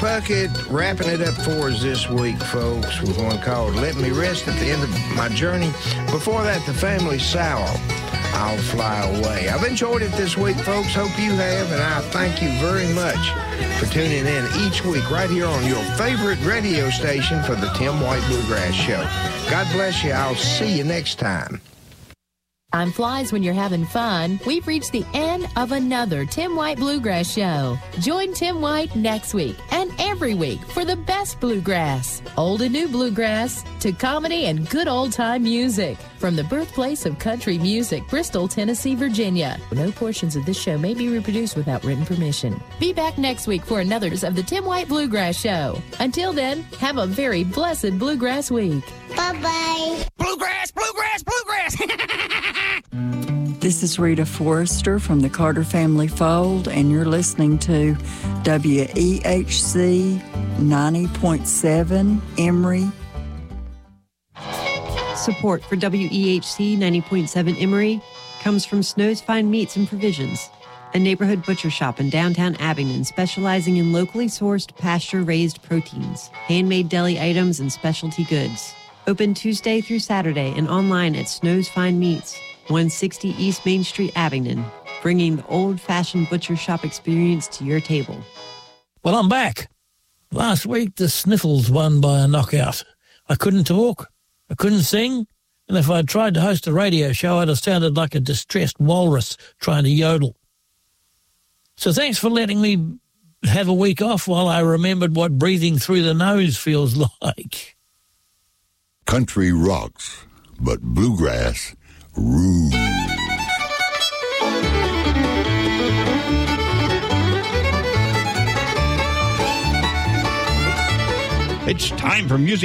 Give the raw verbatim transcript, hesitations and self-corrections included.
Puckett wrapping it up for us this week, folks, with one called Let Me Rest at the End of My Journey. Before that, the Family Sowell, I'll Fly Away. I've enjoyed it this week, folks. Hope you have, and I thank you very much for tuning in each week right here on your favorite radio station for the Tim White Bluegrass Show. God bless you. I'll see you next time. Time flies when you're having fun. We've reached the end of another Tim White Bluegrass Show. Join Tim White next week and every week for the best bluegrass, old and new bluegrass, to comedy and good old-time music. From the birthplace of country music, Bristol, Tennessee, Virginia. No portions of this show may be reproduced without written permission. Be back next week for another of the Tim White Bluegrass Show. Until then, have a very blessed bluegrass week. Bye-bye. Bluegrass, bluegrass, bluegrass. This is Rita Forrester from the Carter Family Fold, and you're listening to W E H C ninety point seven Emory. Support for W E H C ninety point seven Emory comes from Snow's Fine Meats and Provisions, a neighborhood butcher shop in downtown Abingdon specializing in locally sourced pasture-raised proteins, handmade deli items, and specialty goods. Open Tuesday through Saturday and online at Snow's Fine Meats, one sixty East Main Street, Abingdon, bringing the old-fashioned butcher shop experience to your table. Well, I'm back. Last week, the Sniffles won by a knockout. I couldn't talk, I couldn't sing, and if I'd tried to host a radio show, I'd have sounded like a distressed walrus trying to yodel. So thanks for letting me have a week off while I remembered what breathing through the nose feels like. Country rocks, but bluegrass rules. It's time for music.